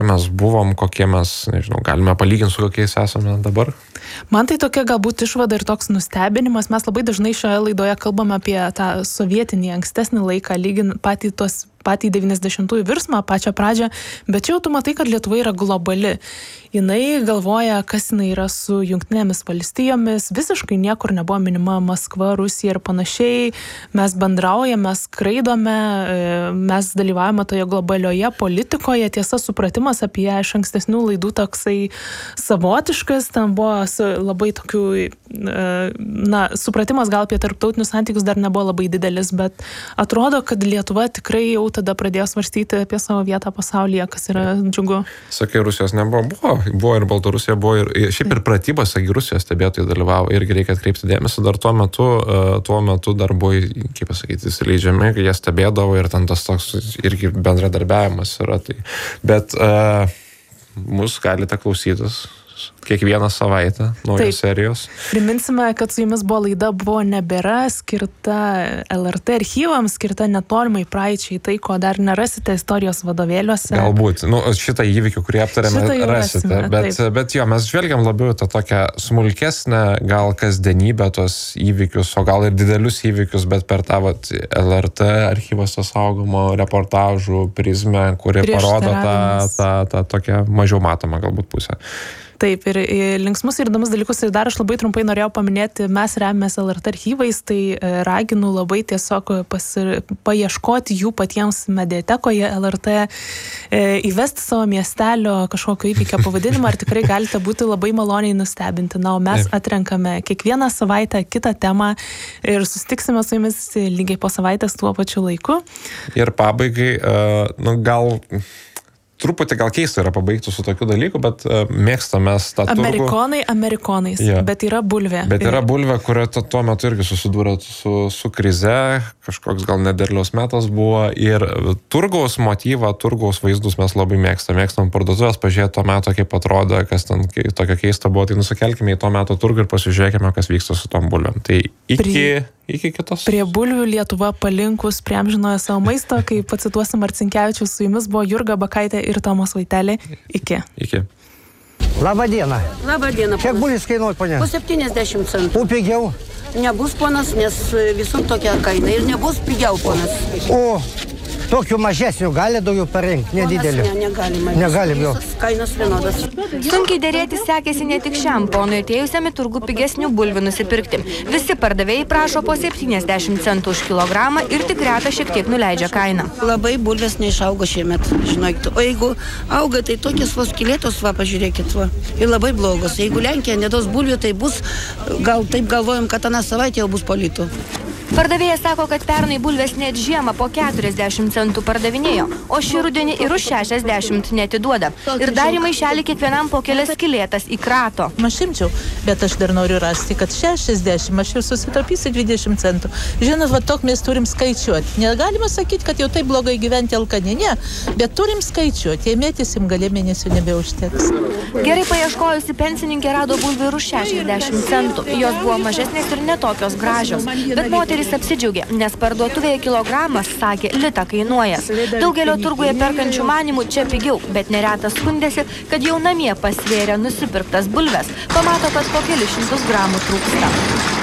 mes buvom, kokie mes, nežinau, galime palyginti su kokiais esame dabar? Man tai tokia galbūt išvada ir toks nustebinimas. Mes labai dažnai šioje laidoje kalbame apie tą sovietinį ankstesnį laiką, patį 90-ųjų virsmą, pačią pradžią, bet čia jau tu matai, kad Lietuva yra globali. Jinai galvoja, kas jinai yra su Jungtinėmis valstijomis, visiškai niekur nebuvo minima Maskva, Rusija ir panašiai. Mes bendraujame, mes skraidome, mes dalyvavome toje globalioje politikoje. Tiesa, supratimas apie ją iš ankstesnių laidų toksai savotiškas, ten buvo labai tokių, supratimas gal apie tarptautinius santykius dar nebuvo labai didelis, bet atrodo, kad Lietuva tikrai jau tada pradėjo svarstyti apie savo vietą pasaulyje, kas yra džiugu. Sakai, Rusijos nebuvo, buvo ir Baltarusija, buvo ir šiaip ir pratybose Rusijos stebėtojai dalyvavo, irgi reikia atkreipti dėmesį, dar tuo metu dar buvo, kaip pasakyti, įsileidžiami, kai jie stebėdavo ir ten tas toks irgi bendradarbiavimas yra. Tai. Bet mus galite klausytis kiekvieną savaitę naujos serijos. Priminsime, kad su jumis buvo laida Buvo nebėra, skirta LRT archyvams, skirta netolimai praeičiai, tai ko dar nerasite istorijos vadovėliuose. Galbūt, šitą įvykį, kurį aptarėme, rasite, bet jo, mes žvelgiam labiau tą tokią smulkesnę, gal kasdienybę tos įvykius, o gal ir didelius įvykius, bet per tą LRT archyvose saugomo reportažų prizmę, kuri parodo tą tokią mažiau matomą galbūt pusę. Taip, ir linksmus ir įdomus dalykus. Ir dar aš labai trumpai norėjau paminėti, mes remiamės LRT archyvais, tai raginu labai tiesiog paieškoti jų patiems mediatekoje LRT, įvesti savo miestelio kažkokio įvykio pavadinimą, ar tikrai galite būti labai maloniai nustebinti. Na, o mes atrenkame kiekvieną savaitę kitą temą ir susitiksime su jumis lygiai po savaitės tuo pačiu laiku. Ir pabaigai, truputį gal keista yra pabaigti su tokiu dalyku, bet mėgstame tą turgų. Amerikonais, bet yra bulvė. Bet yra bulvė, kurio tuo metu irgi susidūrė su krize, kažkoks gal nederliaus metas buvo ir turgaus motyvą, turgaus vaizdus mes labai mėgstam parduotuvės, pažiūrėti to meto, kaip atrodo, kas ten tokio keista buvo, tai nusikelkime į to meto turgų ir pasižiūrėkime, kas vyksta su tom bulvėm. Tai iki kitos. Prie bulvių Lietuva palinkus priamžinojo savo maisto, kai pacituosim Marcinkevičius, su jumis buvo Jurga Bakaitė ir Tomas Vaitelė. Iki. Labą dieną. Labą dieną, ponas. Kiek bulvės kainuoja, ponia? Po 70 centų. O pigiau? Nebus, ponas, nes visur tokia kaina ir nebus pigiau, ponas. O tokių mažesnių gali daugiau parinkti, nedidelių? Negalima. Negalim jau. Kainos vienodas. Sunkiai dėrėti sekėsi ne tik šiam ponui atėjusiam į turgų pigesnių bulvių nusipirkti. Visi pardavėjai prašo po 70 centų už kilogramą ir tik retą šiek tiek nuleidžia kainą. Labai bulvės neišaugo šiemet, žinokit. O jeigu auga, tai tokios vos kilėtos, pažiūrėkit, ir labai blogos. Jeigu Lenkija nedos bulvių, tai bus, gal taip galvojam, kad aną savaitę jau bus po litų. Pardavėjas sako, kad pernai bulvės net žiemą po 40 centų pardavinėjo, o šį rudenį ir už 60 netiduoda. Ir dar į maišelį kiekvienam po kelias kilėtas įkrato. Aš imčiau, bet aš dar noriu rasti, kad 60, aš jau susitaupysiu 20 centų. Žinot, tok mes turim skaičiuoti. Negalima sakyti, kad jau taip blogai gyventi alkani, ne, bet turim skaičiuoti. Jei mėtysim, gali mėnesių nebeužteks. Gerai paieškojusi pensininkė rado bulvių ir už 60 centų. Jos buvo mažesnės ir netokios gražios. Bet moteris apsidžiaugė, nes parduotuvėje kilogramas, sakė, litą kainuoja. Daugelio turguje perkančių manimų čia pigiau, bet neretas skundėsi, kad jau namie pasvėrė nusipirktas bulves. Pamato, kad po kelius šimtus gramų trūksta.